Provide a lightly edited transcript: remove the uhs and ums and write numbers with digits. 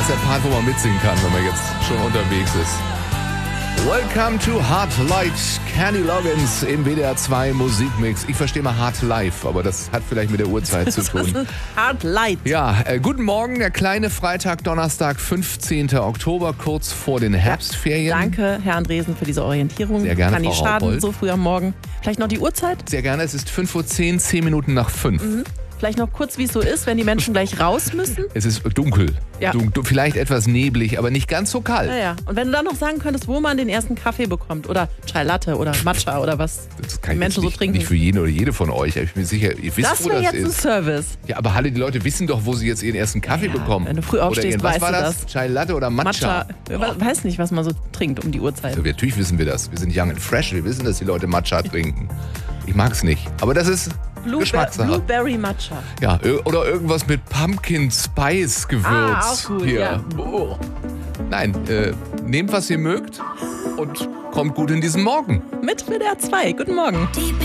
ist der Part, wo man mitsingen kann, wenn man jetzt schon unterwegs ist. Welcome to Hard Light, Kenny Loggins im WDR 2 Musikmix. Ich verstehe mal Hard Life, aber das hat vielleicht mit der Uhrzeit zu tun. Hard Light. Ja, guten Morgen, der kleine Freitag, Donnerstag, 15. Oktober, kurz vor den Herbstferien. Danke, Herr Andresen, für diese Orientierung. Sehr gerne, Kann nicht Frau schaden, Raubold. so früh am Morgen. Vielleicht noch die Uhrzeit? Sehr gerne, es ist 5:10 Uhr, 10 Minuten nach 5. Vielleicht noch kurz, wie es so ist, wenn die Menschen gleich raus müssen? Es ist dunkel, Ja. vielleicht etwas neblig, aber nicht ganz so kalt. Naja, und wenn du dann noch sagen könntest, wo man den ersten Kaffee bekommt oder Chai Latte oder Matcha oder was Das die kann ich Menschen jetzt so trinken. nicht für jeden oder jede von euch. Ich bin mir sicher, ihr wisst, Das wo wäre das jetzt ein ist. Service. Ja, aber alle die Leute wissen doch, wo sie jetzt ihren ersten Kaffee bekommen. wenn du früh aufstehst, was weißt war du das? das. Chai Latte oder Matcha? Weiß nicht, was man so trinkt um die Uhrzeit. Also, natürlich wissen wir das. Wir sind young and fresh. Wir wissen, dass die Leute Matcha trinken. Ich mag's nicht. Aber das ist Geschmackssache. Blueberry Matcha. Ja, oder irgendwas mit Pumpkin Spice Gewürz. Auch gut, hier. ja. Oh. Nein, nehmt was ihr mögt und kommt gut in diesen Morgen. Mit WDR 2. Guten Morgen. Deep